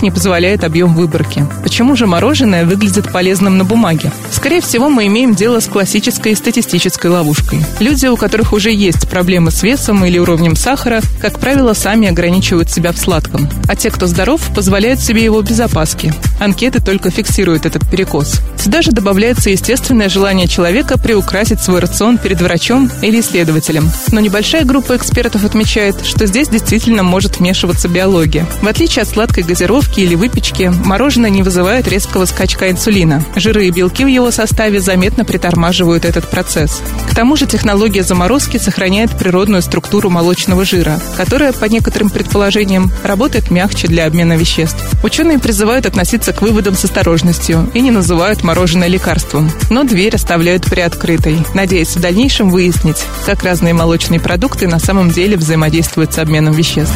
не позволяет объем выборки. Почему же мороженое выглядит полезным на бумаге? Скорее всего, мы имеем дело с классической статистической ловушкой. Люди, у которых уже есть проблемы с весом или уровнем сахара, как правило, сами ограничивают себя в сладком. А те, кто здоров, позволяют себе его без опаски. Анкеты только фиксируют этот перекос. Сюда же добавляется естественное желание человека приукрасить свой рацион перед врачом или исследователем. Но небольшая группа экспертов отмечает, что здесь действительно может вмешиваться биология. В отличие от сладкой газировки или выпечки, мороженое не вызывает резкого скачка инсулина. Жиры и белки в его составе заметно притормаживают этот процесс. К тому же технология заморозки сохраняет природную структуру молочного жира, которая, по некоторым предположениям, работает мягче для обмена веществ. Ученые призывают относиться к выводам с осторожностью и не называют мороженое лекарством, но дверь оставляют приоткрытой, надеясь в дальнейшем выяснить, как разные молочные продукты на самом деле взаимодействуют с обменом веществ.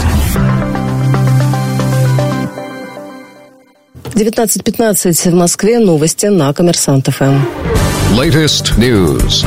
19:15 в Москве. Новости на Коммерсант ФМ. Latest news.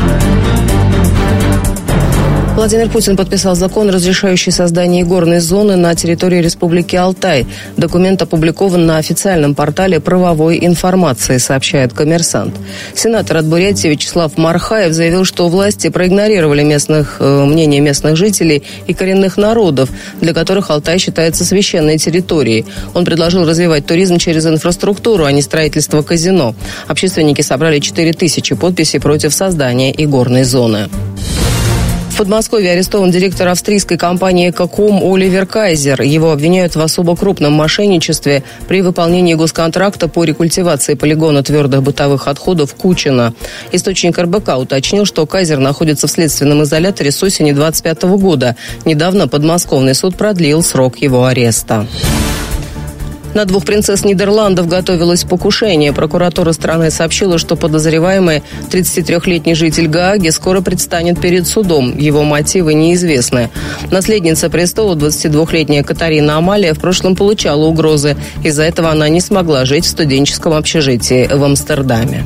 Владимир Путин подписал закон, разрешающий создание игорной зоны на территории Республики Алтай. Документ опубликован на официальном портале правовой информации, сообщает «Коммерсант». Сенатор от Бурятии Вячеслав Мархаев заявил, что власти проигнорировали мнение местных жителей и коренных народов, для которых Алтай считается священной территорией. Он предложил развивать туризм через инфраструктуру, а не строительство казино. Общественники собрали 4000 подписей против создания игорной зоны. В Подмосковье арестован директор австрийской компании «Экоком» Оливер Кайзер. Его обвиняют в особо крупном мошенничестве при выполнении госконтракта по рекультивации полигона твердых бытовых отходов Кучино. Источник РБК уточнил, что Кайзер находится в следственном изоляторе с осени 2025 года. Недавно подмосковный суд продлил срок его ареста. На 2 принцесс Нидерландов готовилось покушение. Прокуратура страны сообщила, что подозреваемый 33-летний житель Гааги скоро предстанет перед судом. Его мотивы неизвестны. Наследница престола, 22-летняя Катарина Амалия, в прошлом получала угрозы. Из-за этого она не смогла жить в студенческом общежитии в Амстердаме.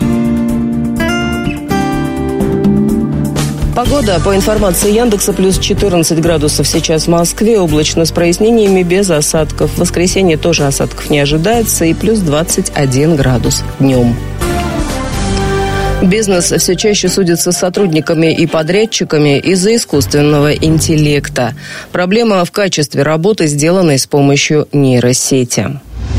Погода. По информации Яндекса, плюс 14 градусов сейчас в Москве. Облачно с прояснениями, без осадков. В воскресенье тоже осадков не ожидается. И плюс 21 градус днем. Бизнес все чаще судится с сотрудниками и подрядчиками из-за искусственного интеллекта. Проблема в качестве работы, сделанной с помощью нейросети.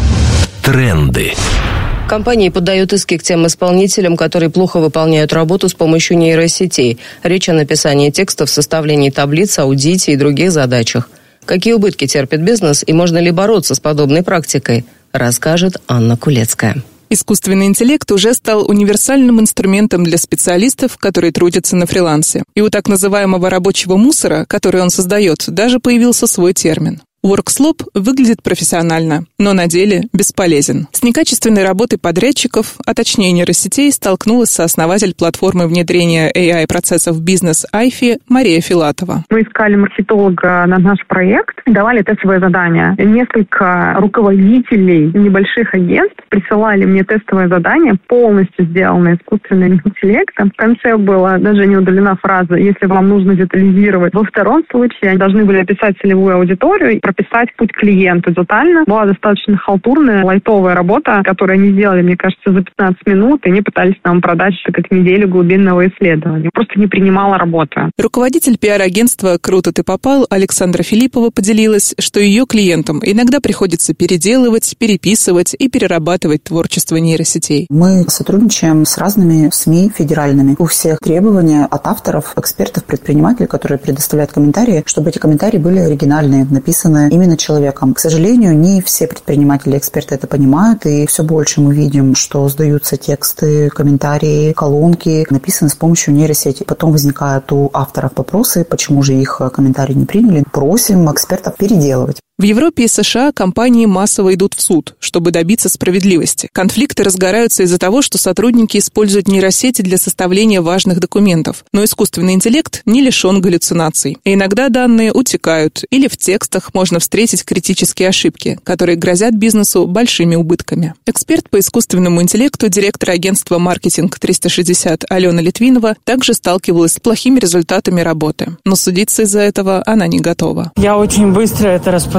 Тренды. Компании подают иски к тем исполнителям, которые плохо выполняют работу с помощью нейросетей. Речь о написании текстов, составлении таблиц, аудите и других задачах. Какие убытки терпит бизнес и можно ли бороться с подобной практикой, расскажет Анна Кулецкая. Искусственный интеллект уже стал универсальным инструментом для специалистов, которые трудятся на фрилансе. И у так называемого рабочего мусора, который он создает, даже появился свой термин. Workslop выглядит профессионально, но на деле бесполезен. С некачественной работой подрядчиков, а точнее нейросетей, столкнулась сооснователь платформы внедрения AI-процессов бизнес Айфи Мария Филатова. Мы искали маркетолога на наш проект, давали тестовое задание. Несколько руководителей небольших агентств присылали мне тестовое задание, полностью сделанное искусственным интеллектом. В конце была даже не удалена фраза «если вам нужно детализировать». Во втором случае они должны были описать целевую аудиторию, прописать путь клиенту детально. Была достаточно халтурная, лайтовая работа, которую они сделали, мне кажется, за 15 минут, и они пытались нам продать как неделю глубинного исследования. Просто не принимала работы. Руководитель пиар-агентства «Круто ты попал» Александра Филиппова поделилась, что ее клиентам иногда приходится переделывать, переписывать и перерабатывать творчество нейросетей. Мы сотрудничаем с разными СМИ федеральными. У всех требования от авторов, экспертов, предпринимателей, которые предоставляют комментарии, чтобы эти комментарии были оригинальные, написаны именно человеком. К сожалению, не все предприниматели и эксперты это понимают, и все больше мы видим, что сдаются тексты, комментарии, колонки, написаны с помощью нейросети. Потом возникают у авторов вопросы, почему же их комментарии не приняли. Просим экспертов переделывать. В Европе и США компании массово идут в суд, чтобы добиться справедливости. Конфликты разгораются из-за того, что сотрудники используют нейросети для составления важных документов. Но искусственный интеллект не лишен галлюцинаций. И иногда данные утекают, или в текстах можно встретить критические ошибки, которые грозят бизнесу большими убытками. Эксперт по искусственному интеллекту, директор агентства «Маркетинг 360» Алена Литвинова также сталкивалась с плохими результатами работы. Но судиться из-за этого она не готова. Я очень быстро это распознала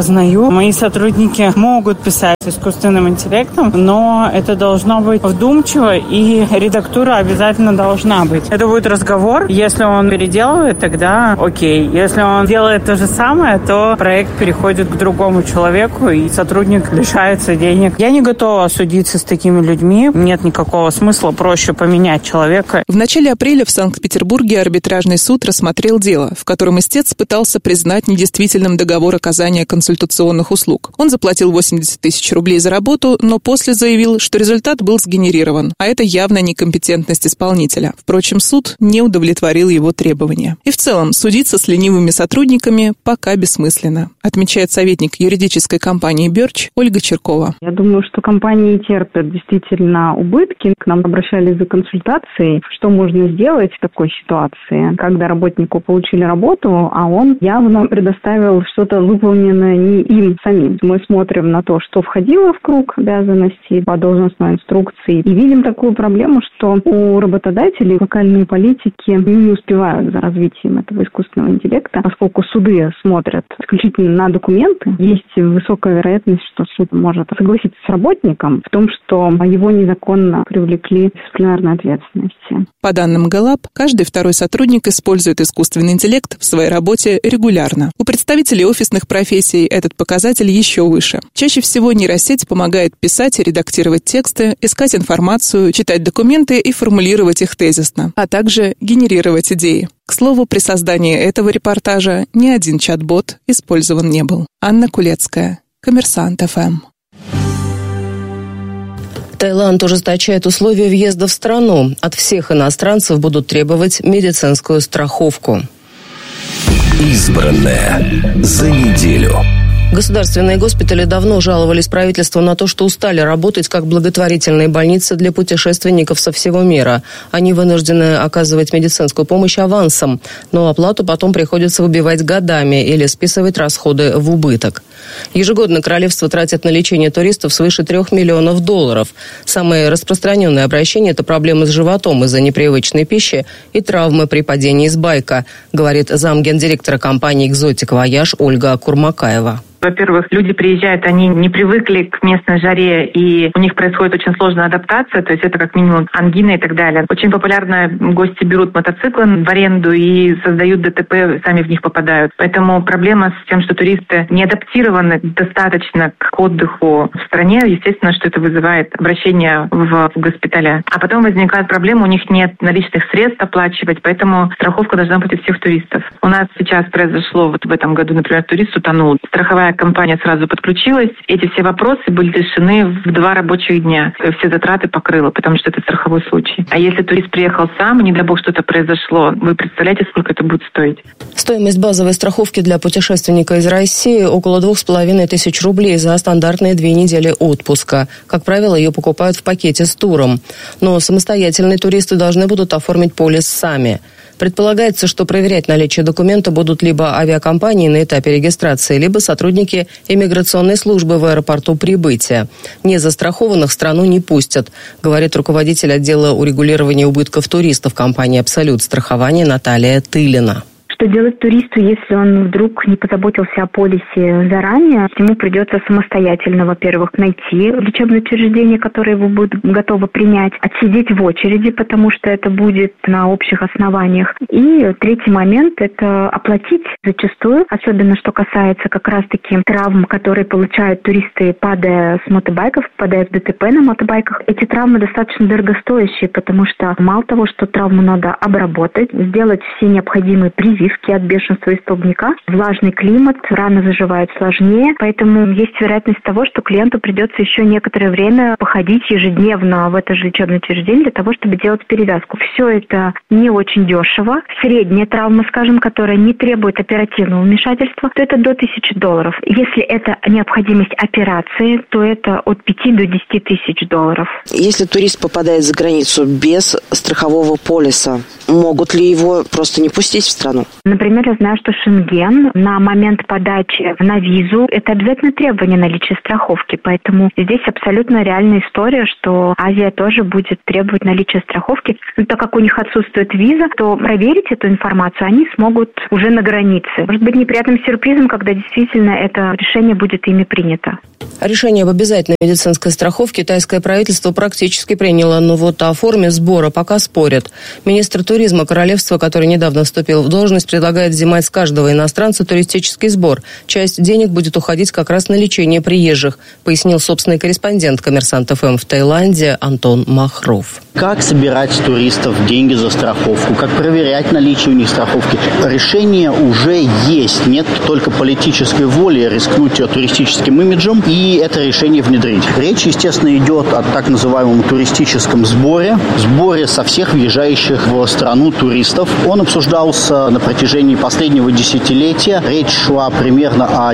осознаю. Мои сотрудники могут писать искусственным интеллектом, но это должно быть вдумчиво, и редактура обязательно должна быть. Это будет разговор. Если он переделывает, тогда окей. Если он делает то же самое, то проект переходит к другому человеку, и сотрудник лишается денег. Я не готова судиться с такими людьми. Нет никакого смысла, проще поменять человека. В начале апреля в Санкт-Петербурге арбитражный суд рассмотрел дело, в котором истец пытался признать недействительным договор оказания консультационных услуг. Он заплатил 80 тысяч рублей за работу, но после заявил, что результат был сгенерирован, а это явно некомпетентность исполнителя. Впрочем, суд не удовлетворил его требования. И в целом, судиться с ленивыми сотрудниками пока бессмысленно, отмечает советник юридической компании «Бёрч» Ольга Черкова. Я думаю, что компании терпят действительно убытки. К нам обращались за консультацией. Что можно сделать в такой ситуации, когда работнику получили работу, а он явно предоставил что-то выполненное не им самим. Мы смотрим на то, что входило в круг обязанностей по должностной инструкции, и видим такую проблему, что у работодателей локальные политики не успевают за развитием этого искусственного интеллекта, поскольку суды смотрят исключительно на документы. Есть высокая вероятность, что суд может согласиться с работником в том, что его незаконно привлекли к дисциплинарной ответственности. По данным Гэллап, каждый второй сотрудник использует искусственный интеллект в своей работе регулярно. У представителей офисных профессий этот показатель еще выше. Чаще всего нейросеть помогает писать и редактировать тексты, искать информацию, читать документы и формулировать их тезисно, а также генерировать идеи. К слову, при создании этого репортажа ни один чат-бот использован не был. Анна Кулецкая, Коммерсант ФМ. Таиланд ужесточает условия въезда в страну. От всех иностранцев будут требовать медицинскую страховку. Избранное за неделю. Государственные госпитали давно жаловались правительству на то, что устали работать как благотворительные больницы для путешественников со всего мира. Они вынуждены оказывать медицинскую помощь авансом, но оплату потом приходится выбивать годами или списывать расходы в убыток. Ежегодно королевство тратит на лечение туристов свыше $3 миллионов. Самые распространенные обращения – это проблемы с животом из-за непривычной пищи и травмы при падении с байка, говорит замгендиректора компании «Экзотик Вояж» Ольга Курмакаева. Во-первых, люди приезжают, они не привыкли к местной жаре, и у них происходит очень сложная адаптация, то есть это как минимум ангина и так далее. Очень популярно гости берут мотоциклы в аренду и создают ДТП, сами в них попадают. Поэтому проблема с тем, что туристы не адаптированы достаточно к отдыху в стране, естественно, что это вызывает обращение в госпиталя. А потом возникает проблема, у них нет наличных средств оплачивать, поэтому страховка должна быть у всех туристов. У нас сейчас произошло в этом году, например, турист утонул. Страховая компания сразу подключилась. Эти все вопросы были решены в 2 рабочих дня. Все затраты покрыла, потому что это страховой случай. А если турист приехал сам, не дай бог что-то произошло, вы представляете, сколько это будет стоить? Стоимость базовой страховки для путешественника из России около 2500 рублей за стандартные 2 недели отпуска. Как правило, ее покупают в пакете с туром. Но самостоятельные туристы должны будут оформить полис сами. Предполагается, что проверять наличие документа будут либо авиакомпании на этапе регистрации, либо сотрудники иммиграционной службы в аэропорту прибытия. Незастрахованных в страну не пустят, говорит руководитель отдела урегулирования убытков туристов компании «Абсолют страхование» Наталья Тылина. Что делать туристу, если он вдруг не позаботился о полисе заранее? Ему придется самостоятельно, во-первых, найти лечебное учреждение, которое его будет готово принять, отсидеть в очереди, потому что это будет на общих основаниях. И третий момент – это оплатить зачастую, особенно что касается как раз-таки травм, которые получают туристы, падая с мотобайков, падая в ДТП на мотобайках. Эти травмы достаточно дорогостоящие, потому что мало того, что травму надо обработать, сделать все необходимые прививки от бешенства и столбняка. Влажный климат, раны заживают сложнее, поэтому есть вероятность того, что клиенту придется еще некоторое время походить ежедневно в это же лечебное учреждение для того, чтобы делать перевязку. Все это не очень дешево. Средняя травма, скажем, которая не требует оперативного вмешательства, то это до $1000. Если это необходимость операции, то это от 5 до 10 тысяч долларов. Если турист попадает за границу без страхового полиса, могут ли его просто не пустить в страну? Например, я знаю, что Шенген на момент подачи на визу – это обязательно требование наличия страховки. Поэтому здесь абсолютно реальная история, что Азия тоже будет требовать наличия страховки. Но так как у них отсутствует виза, то проверить эту информацию они смогут уже на границе. Может быть неприятным сюрпризом, когда действительно это решение будет ими принято. Решение об обязательной медицинской страховке китайское правительство практически приняло, но вот о форме сбора пока спорят. Министр туризма королевства, который недавно вступил в должность, предлагает взимать с каждого иностранца туристический сбор. Часть денег будет уходить как раз на лечение приезжих, пояснил собственный корреспондент «Коммерсант ФМ» в Таиланде Антон Махров. Как собирать с туристов деньги за страховку, как проверять наличие у них страховки. Решение уже есть, нет только политической воли рискнуть туристическим имиджем и это решение внедрить. Речь, естественно, идет о так называемом туристическом сборе со всех въезжающих в страну туристов. Он обсуждался на протяжении последнего десятилетия. Речь шла примерно о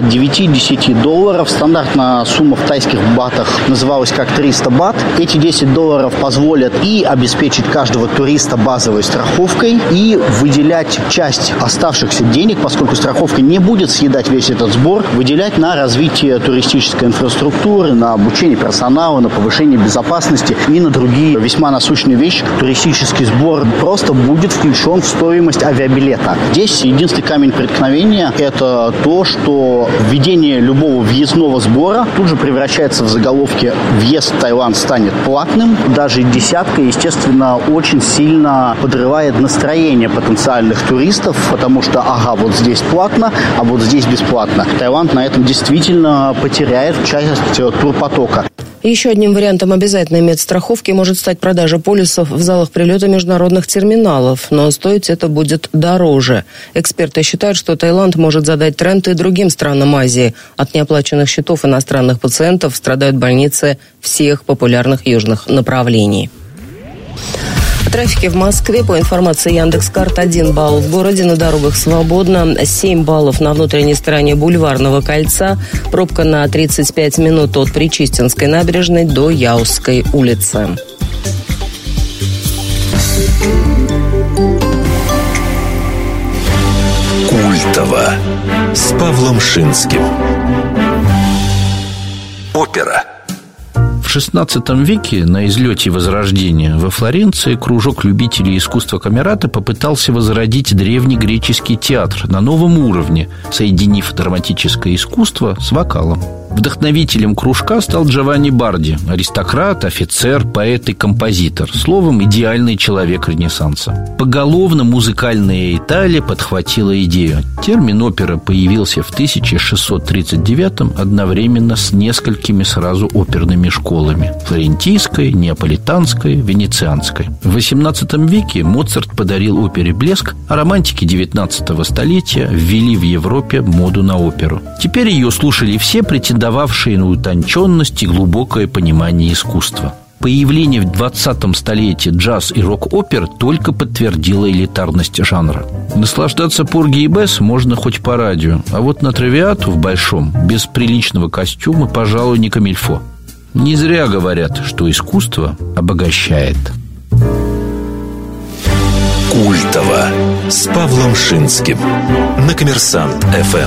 $9-10. Стандартная сумма в тайских батах называлась как 300 бат. Эти $10 позволят и обеспечить каждого туриста базовой страховкой, и выделять часть оставшихся денег, поскольку страховка не будет съедать весь этот сбор, выделять на развитие туристической инфраструктуры, на обучение персонала, на повышение безопасности и на другие весьма насущные вещи. Туристический сбор просто будет включен в стоимость авиабилета. Здесь единственный камень преткновения – это то, что введение любого въездного сбора тут же превращается в заголовки «Въезд в Таиланд станет платным». Даже десятка, естественно, очень сильно подрывает настроение потенциальных туристов, потому что, вот здесь платно, а вот здесь бесплатно. Таиланд на этом действительно потеряет часть турпотока. Еще одним вариантом обязательной медстраховки может стать продажа полисов в залах прилета международных терминалов, но стоить это будет дороже. Эксперты считают, что Таиланд может задать тренд и другим странам Азии. От неоплаченных счетов иностранных пациентов страдают больницы всех популярных южных направлений. В трафике в Москве, по информации Яндекс.Карт, 1 балл в городе, на дорогах свободно, 7 баллов на внутренней стороне Бульварного кольца, пробка на 35 минут от Причистинской набережной до Яузской улицы. Культово с Павлом Шинским. Опера. В XVI веке на излете Возрождения во Флоренции кружок любителей искусства камерата попытался возродить древний греческий театр на новом уровне, соединив драматическое искусство с вокалом. Вдохновителем кружка стал Джованни Барди, аристократ, офицер, поэт и композитор, словом, идеальный человек Ренессанса. Поголовно музыкальная Италия подхватила идею. Термин опера появился в 1639-м одновременно с несколькими сразу оперными школами – флорентийской, неаполитанской, венецианской. В XVIII веке Моцарт подарил опере блеск, а романтики XIX столетия ввели в Европе моду на оперу. Теперь ее слушали все претендовавшие на утонченность и глубокое понимание искусства. Появление в 20 столетии джаз и рок-опер только подтвердило элитарность жанра. Наслаждаться Порги и Бесс можно хоть по радио, а вот на Травиату в Большом без приличного костюма, пожалуй, не камильфо. Не зря говорят, что искусство обогащает. Культово с Павлом Шинским на Коммерсант ФМ.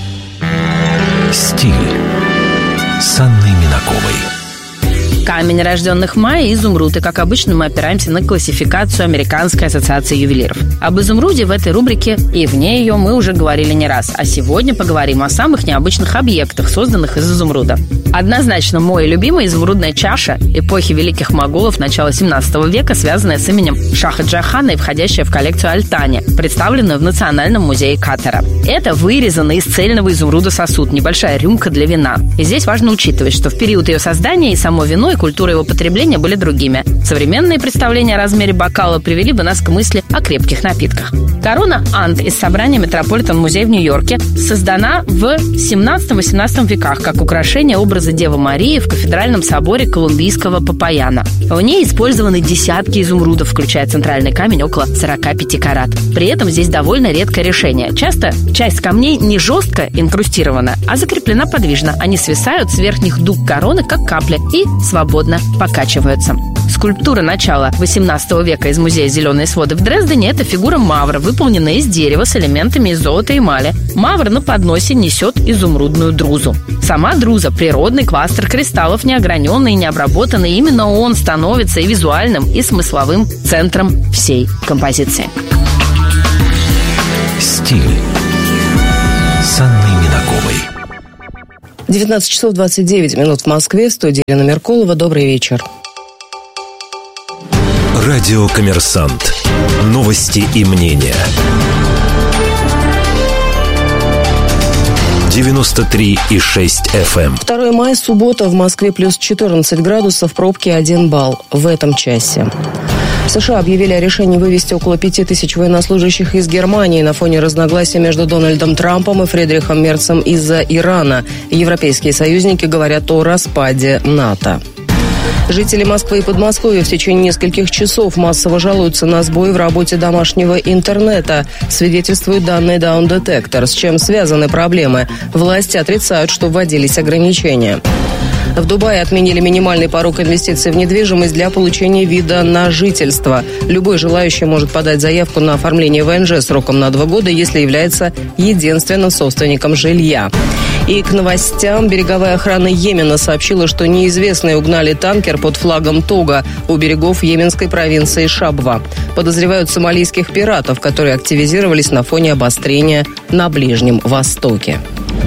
Стиль с Анной Минаковой. Камень рожденных в мае – изумруд. И, как обычно, мы опираемся на классификацию Американской ассоциации ювелиров. Об изумруде в этой рубрике и вне ее мы уже говорили не раз. А сегодня поговорим о самых необычных объектах, созданных из изумруда. Однозначно, мой любимый – изумрудная чаша эпохи великих моголов начала 17 века, связанная с именем Шаха Джахана и входящая в коллекцию Аль-Тани, представленную в Национальном музее Катара. Это вырезанный из цельного изумруда сосуд, небольшая рюмка для вина. И здесь важно учитывать, что в период ее создания и само вино, и культура его потребления были другими. Современные представления о размере бокала привели бы нас к мысли о крепких напитках. Корона Ант из собрания Метрополитен-музей в Нью-Йорке создана в 17-18 веках как украшение образа Девы Марии в кафедральном соборе Колумбийского Попаяна. В ней использованы десятки изумрудов, включая центральный камень около 45 карат. При этом здесь довольно редкое решение. Часто часть камней не жестко инкрустирована, а закреплена подвижно. Они свисают с верхних дуг короны, как капли, и свободно покачиваются. Скульптура начала XVIII века из музея «Зеленые своды» в Дрездене – это фигура мавра, выполненная из дерева с элементами из золота и эмали. Мавр на подносе несет изумрудную друзу. Сама друза – природный кластер кристаллов, неограненный и необработанный. Именно он становится и визуальным, и смысловым центром всей композиции. Стиль с Анной Минаковой. 19 часов 29 минут в Москве. В студии Елена Меркулова. Добрый вечер. Радио «Коммерсант». Новости и мнения. 93,6 FM. 2 мая, суббота, в Москве плюс 14 градусов, пробки 1 балл в этом часе. США объявили о решении вывести около 5000 военнослужащих из Германии на фоне разногласий между Дональдом Трампом и Фридрихом Мерцем из-за Ирана. Европейские союзники говорят о распаде НАТО. Жители Москвы и Подмосковья в течение нескольких часов массово жалуются на сбой в работе домашнего интернета. Свидетельствуют данные Down Detector. С чем связаны проблемы? Власти отрицают, что вводились ограничения. В Дубае отменили минимальный порог инвестиций в недвижимость для получения вида на жительство. Любой желающий может подать заявку на оформление ВНЖ сроком на 2 года, если является единственным собственником жилья. И к новостям. Береговая охрана Йемена сообщила, что неизвестные угнали танкер под флагом Тога у берегов йеменской провинции Шабва. Подозревают сомалийских пиратов, которые активизировались на фоне обострения на Ближнем Востоке.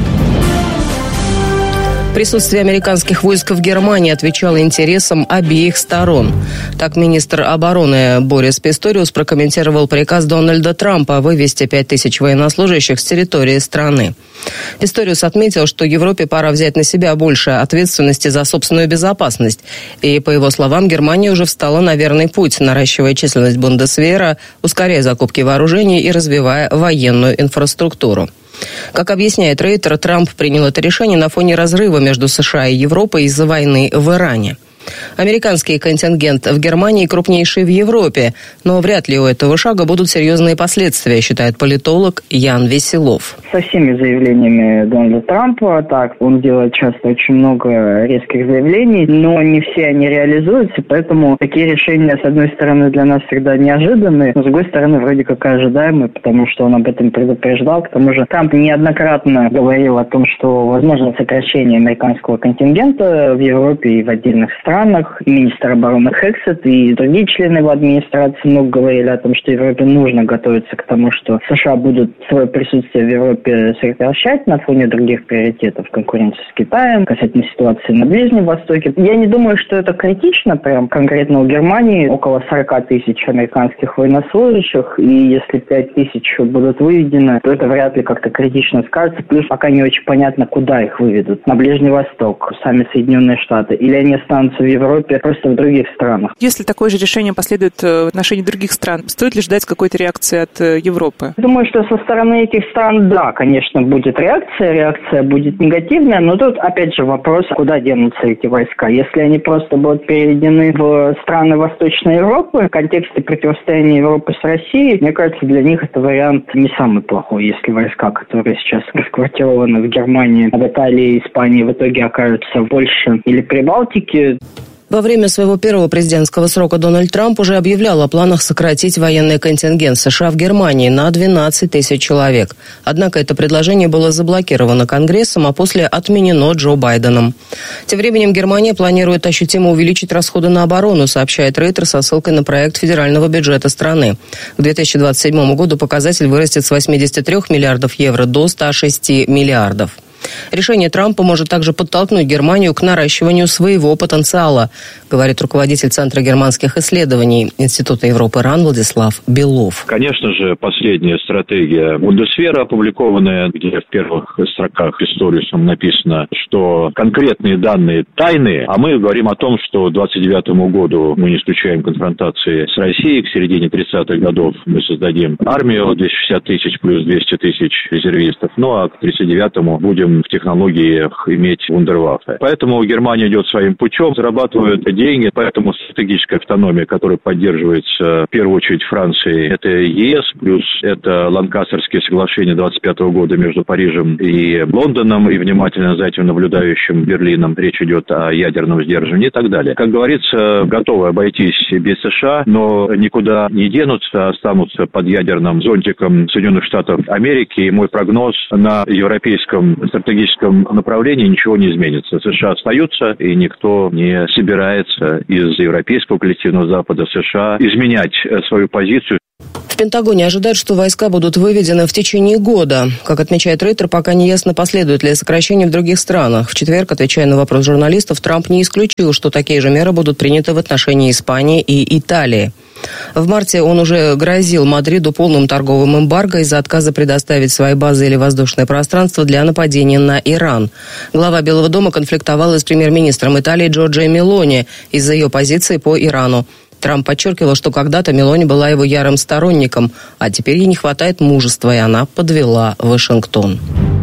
Присутствие американских войск в Германии отвечало интересам обеих сторон. Так министр обороны Борис Писториус прокомментировал приказ Дональда Трампа вывести 5000 военнослужащих с территории страны. Писториус отметил, что Европе пора взять на себя больше ответственности за собственную безопасность. И, по его словам, Германия уже встала на верный путь, наращивая численность Бундесвера, ускоряя закупки вооружений и развивая военную инфраструктуру. Как объясняет Рейтер, Трамп принял это решение на фоне разрыва между США и Европой из-за войны в Иране. Американский контингент в Германии крупнейший в Европе, но вряд ли у этого шага будут серьезные последствия, считает политолог Ян Веселов. Со всеми заявлениями Дональда Трампа, так, он делает часто очень много резких заявлений, но не все они реализуются, поэтому такие решения, с одной стороны, для нас всегда неожиданные, но с другой стороны, вроде как и ожидаемые, потому что он об этом предупреждал. К тому же Трамп неоднократно говорил о том, что возможно сокращение американского контингента в Европе и в отдельных странах. И министр обороны Хексет и другие члены его администрации много говорили о том, что Европе нужно готовиться к тому, что США будут свое присутствие в Европе сокращать на фоне других приоритетов конкуренции с Китаем, касательно ситуации на Ближнем Востоке. Я не думаю, что это критично, прям конкретно у Германии около 40 тысяч американских военнослужащих, и если 5 тысяч будут выведены, то это вряд ли как-то критично скажется, плюс пока не очень понятно, куда их выведут. На Ближний Восток, сами Соединенные Штаты, или они останутся в Европе, просто в других странах. Если такое же решение последует в отношении других стран, стоит ли ждать какой-то реакции от Европы? Думаю, что со стороны этих стран, да, конечно, будет реакция будет негативная, но тут, опять же, вопрос, куда денутся эти войска. Если они просто будут переведены в страны Восточной Европы, в контексте противостояния Европы с Россией, мне кажется, для них это вариант не самый плохой. Если войска, которые сейчас расквартированы в Германии, в Италии и Испании, в итоге окажутся в Польше или Прибалтике. Во время своего первого президентского срока Дональд Трамп уже объявлял о планах сократить военный контингент США в Германии на 12 тысяч человек. Однако это предложение было заблокировано Конгрессом, а после отменено Джо Байденом. Тем временем Германия планирует ощутимо увеличить расходы на оборону, сообщает Рейтер со ссылкой на проект федерального бюджета страны. К 2027 году показатель вырастет с 83 миллиардов евро до 106 миллиардов. Решение Трампа может также подтолкнуть Германию к наращиванию своего потенциала, говорит руководитель Центра германских исследований Института Европы РАН Владислав Белов. Конечно же, последняя стратегия Бундесвера, опубликованная, где в первых строках Писториусом написано, что конкретные данные тайные, а мы говорим о том, что к 2029 году мы не исключаем конфронтации с Россией, к середине 30-х годов мы создадим армию 260 тысяч плюс 200 тысяч резервистов, ну а к 1939-му будем способен в технологиях иметь вундерваффе. Поэтому Германия идет своим путем, зарабатывает деньги, поэтому стратегическая автономия, которая поддерживается в первую очередь Францией, это ЕС, плюс это Ланкастерские соглашения 25 года между Парижем и Лондоном, и внимательно за этим наблюдающим Берлином. Речь идет о ядерном сдерживании и так далее. Как говорится, готовы обойтись без США, но никуда не денутся, останутся под ядерным зонтиком Соединенных Штатов Америки. И мой прогноз: на европейском стратегическом направлении ничего не изменится. США остаются, и никто не собирается из Европейского коллективного Запада США изменять свою позицию. В Пентагоне ожидают, что войска будут выведены в течение года. Как отмечает Рейтер, пока не ясно, последует ли сокращение в других странах. В четверг, отвечая на вопрос журналистов, Трамп не исключил, что такие же меры будут приняты в отношении Испании и Италии. В марте он уже грозил Мадриду полным торговым эмбарго из-за отказа предоставить свои базы или воздушное пространство для нападения на Иран. Глава Белого дома конфликтовала с премьер-министром Италии Джорджией Мелони из-за ее позиции по Ирану. Трамп подчеркивал, что когда-то Мелони была его ярым сторонником, а теперь ей не хватает мужества, и она подвела Вашингтон.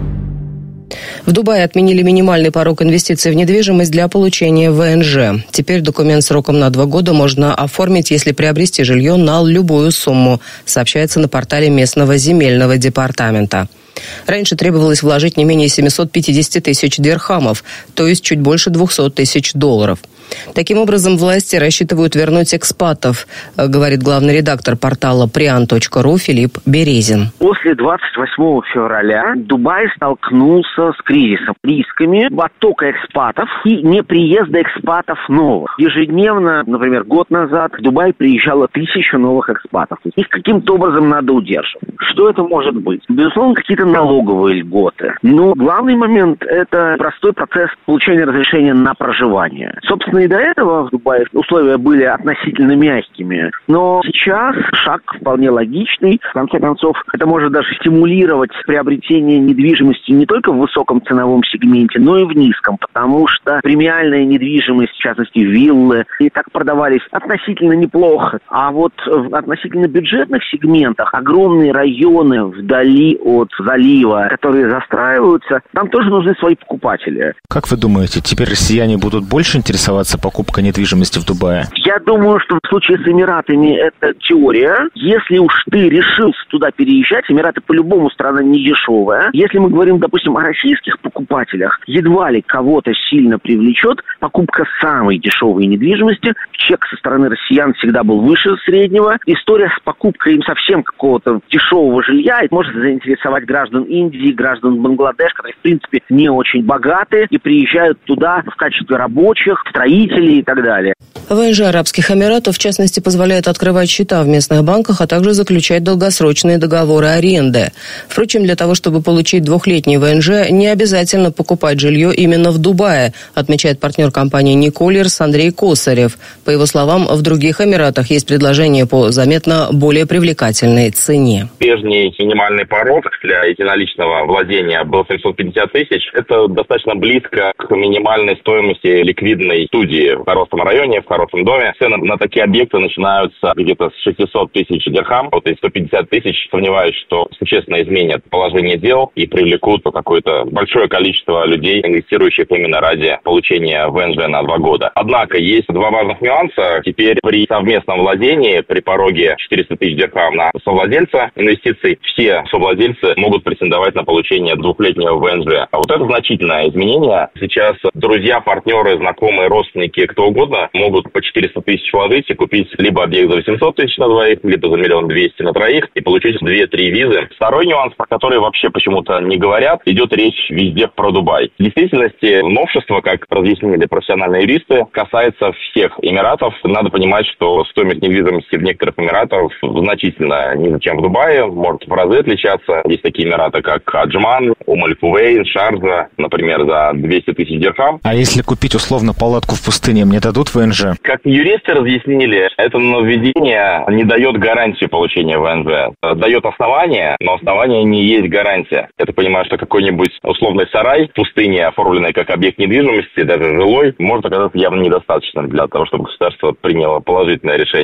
В Дубае отменили минимальный порог инвестиций в недвижимость для получения ВНЖ. Теперь документ сроком на 2 года можно оформить, если приобрести жилье на любую сумму, сообщается на портале местного земельного департамента. Раньше требовалось вложить не менее 750 тысяч дирхамов, то есть чуть больше 200 тысяч долларов. Таким образом, власти рассчитывают вернуть экспатов, говорит главный редактор портала prian.ru Филипп Березин. После 28 февраля Дубай столкнулся с кризисом, рисками оттока экспатов и неприезда экспатов новых. Ежедневно, например, год назад в Дубай приезжало 1000 новых экспатов. Их каким-то образом надо удерживать. Что это может быть? Безусловно, какие-то налоговые льготы. Но главный момент – это простой процесс получения разрешения на проживание. Собственно, и до этого в Дубае условия были относительно мягкими. Но сейчас шаг вполне логичный. В конце концов, это может даже стимулировать приобретение недвижимости не только в высоком ценовом сегменте, но и в низком. Потому что премиальная недвижимость, в частности виллы, и так продавались относительно неплохо. А вот в относительно бюджетных сегментах огромные районы вдали от залива, которые застраиваются, там тоже нужны свои покупатели. Как вы думаете, теперь россияне будут больше интересоваться покупкой недвижимости в Дубае? Я думаю, что в случае с Эмиратами это теория. Если уж ты решился туда переезжать, Эмираты по-любому страна не дешевая. Если мы говорим, допустим, о российских покупателях, едва ли кого-то сильно привлечет покупка самой дешевой недвижимости. Чек со стороны россиян всегда был выше среднего. История с покупкой им совсем какого-то дешевого жилья может заинтересовать граждан Индии, граждан Бангладеш, которые, в принципе, не очень богатые и приезжают туда в качестве рабочих, строителей и так далее. ВНЖ Арабских Эмиратов, в частности, позволяет открывать счета в местных банках, а также заключать долгосрочные договоры аренды. Впрочем, для того, чтобы получить 2-летний ВНЖ, не обязательно покупать жилье именно в Дубае, отмечает партнер компании «Николерс» Андрей Косарев. По его словам, в других Эмиратах есть предложения по заметно более привлекательной цене. Прежний минимальный порог для единоличного владения был 750 тысяч. Это достаточно близко к минимальной стоимости ликвидной студии в хорошем районе, в хорошем доме. Цены на такие объекты начинаются где-то с 600 тысяч дирхам. Вот и 150 тысяч, сомневаюсь, что существенно изменят положение дел и привлекут какое-то большое количество людей, инвестирующих именно ради получения ВНЖ на 2 года. Однако есть 2 важных нюанса. Теперь при совместном владении, при пороге 400 тысяч дирхам на совладельца инвестиций, все совладельцы могут претендовать на получение 2-летнего ВНЖ. А вот это значительное изменение. Сейчас друзья, партнеры, знакомые, родственники, кто угодно могут по 400 тысяч вложить и купить либо объект за 800 тысяч на двоих, либо за 1 200 000 на троих и получить 2-3 визы. Второй нюанс, про который вообще почему-то не говорят, идет речь везде про Дубай. В действительности новшество, как разъяснили профессиональные юристы, касается всех Эмиратов. Надо понимать, что стоимость недвижимости в некоторых Эмиратах значительно ниже, чем в Дубае, может в разы отличаться. Есть такие Эмираты, как Аджман, Ум-аль-Кувейн, Шарджа, например, за 200 тысяч дирхам. А если купить условно палатку в пустыне, мне дадут ВНЖ? Как юристы разъяснили, это нововведение не дает гарантии получения ВНЖ. Дает основание, но основание не есть гарантия. Я так понимаю, что какой-нибудь условный сарай в пустыне, оформленный как объект недвижимости, даже жилой, может оказаться явно недостаточным для того, чтобы государство приняло положительное решение.